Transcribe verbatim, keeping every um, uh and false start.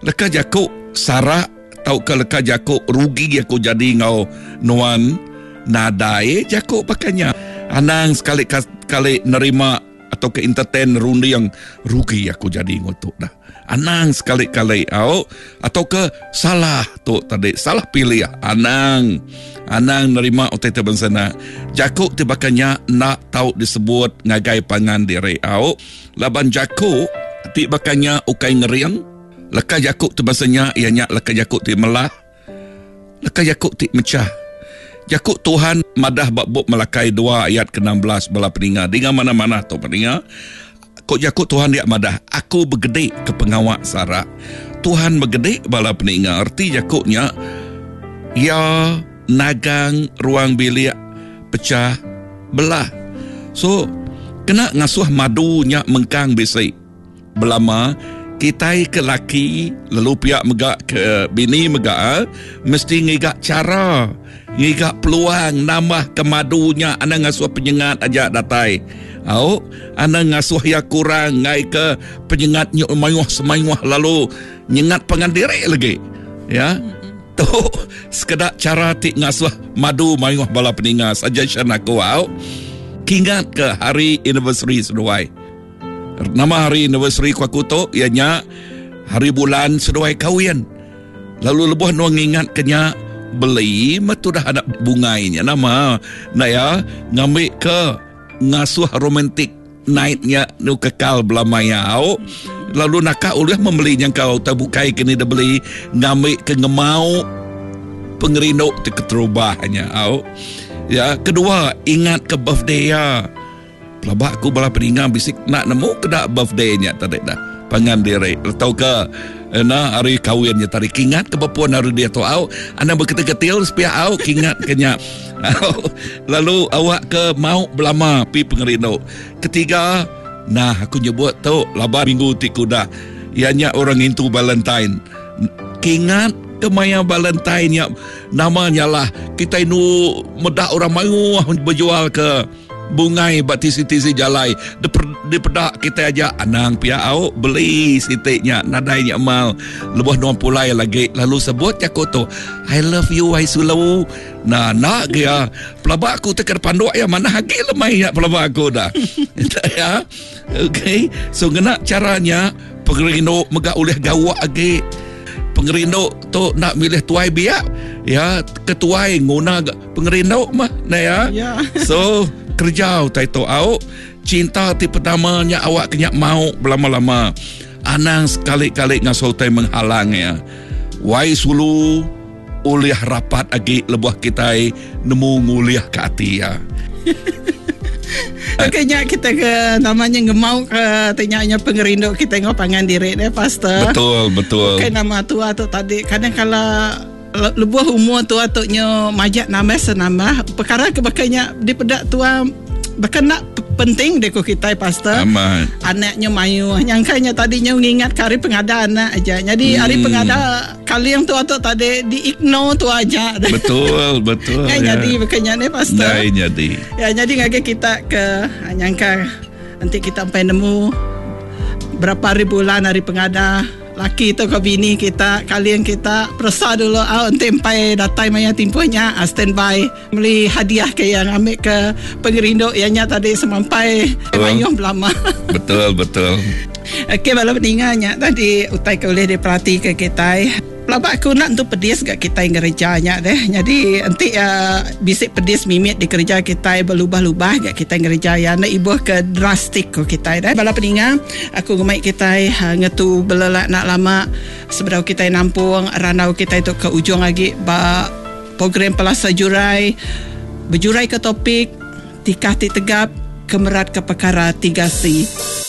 leka jakuk sarak tau ke leka jakuk rugi aku jadi ngau nuan nadai jakuk pakainya anang sekali kali nerima atau ke entertain rundi yang rugi aku jadi ngotok dah anang sekali-kali au atau ke salah tu tadi salah pilih anang anang nerima otai tebansana jakuk tibakanya nak tahu disebut ngagai pangan diri au laban jakuk tibakanya ukai ngeriang leka jakuk tebasanya ianya leka jakuk ti melah leka jakuk ti mecah jakuk Tuhan madah bab melakai dua ayat ke enam belas bala peninga dengan mana-mana tu peninga kok jakuk Tuhan dia madah aku bergede ke pengawak sarak Tuhan bergede bala peninga arti jakuknya ya nagang ruang bilik pecah belah so kena ngasuh madunya mengkang besi belama kita ke laki lalu pihak megak ke bini megak mesti ngigak cara ngigak peluang nambah ke madunya anda ngasuh penyengat aja datai au anda ngasuh ya kurang ngai ke penyengatnya mayuh semayuh lalu nyengat pengandiri lagi ya tu sekedar cara tik ngasuh madu mayuh bala peninga suggestion aku au kingat ke hari anniversary seduai nama hari anniversary ku aku tu ianya hari bulan seduai kahwin lalu lebuh nuang ingat kenya beli matu dah ada bungainya nama nah ya ngambil ke ngasuh romantik nightnya nu kekal belamaya au lalu nak ulah membeli yang kau terbukai kini dah beli ngambil ke ngemau pengerindo terketerubahnya au ya kedua ingat ke birthday ya pelabak aku bala peningan bisik nak nemu kedak birthday-nya tadi dah pangan diri atau ke na hari kahwinnya tadi kingat ke bapuan hari dia tu au anda berketil-ketil supaya au kingat kenya lalu awak ke mau belama pi pengerindo ketiga nah aku nyebut tu laba minggu tiku dah ianya orang itu Valentine kingat ke maya Valentine ya namanya lah kita ini medak orang mayu berjual ke bungai batisi-tisi jalai di pedak kita aja anang pia au beli sitiknya nadainya mal lebuh nuang pulai lagi lalu sebut aku tu I love you I sulawu nah nak dia pelabak aku tekan panduk ya mana hagi lemai ya pelabak aku dah ya okay so kena caranya pengerindo megak oleh gawak lagi pengerindo tu nak milih tuai biak ya ketuai nguna pengerindo mah nah ya yeah. So kerja utai to au cinta ti pertamanya awak kenyak mau berlama-lama anang sekali-kali ngasuh tai menghalangnya wai sulu uliah rapat agi lebuh kita nemu nguliah ke hati ya Kayaknya kita ke namanya ngemau ke tanyanya pengerindo kita ngopangan diri deh pastor betul betul okay, nama tua tu tadi kadang kala lebuh umur tua tuknya majak nama senama perkara kebakanya di pedak tua bahkan nak penting deko kita pastor aman anaknya mayu nyangkanya tadinya ngingat kari pengada anak aja jadi hmm. hari pengada kali yang tua tu tadi di ignore tu aja betul betul ya, ya. Jadi makanya ni pastor ya jadi ya jadi ngage kita ke nyangka nanti kita sampai nemu berapa hari bulan hari pengada laki tu ke bini kita kalian kita perasa dulu ah nanti sampai datai maya timpuhnya ah, standby beli hadiah ke yang ambil ke pengerindo ianya tadi semampai oh. Mayuh belama betul betul okey bala peninganya tadi utai ke boleh diperhati ke kita pelabak aku nak untuk pedis gak kita yang gerejanya deh jadi nanti uh, bisik pedis mimit di kerja kita berlubah-lubah gak kita yang gereja ya nak ibuh ke drastik ko kita deh bala peningan aku gemai kita uh, ngetu belelak nak lama seberau kita nampung ranau kita itu ke ujung lagi ba program pelasa jurai berjurai ke topik tikah ti tegap kemerat ke perkara tiga C